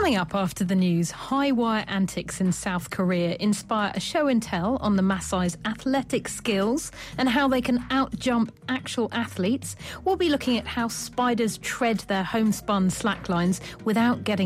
Coming up after the news, high wire antics in South Korea inspire a show and tell on the Maasai's athletic skills and how they can out-jump actual athletes. We'll be looking at how spiders tread their homespun slacklines without getting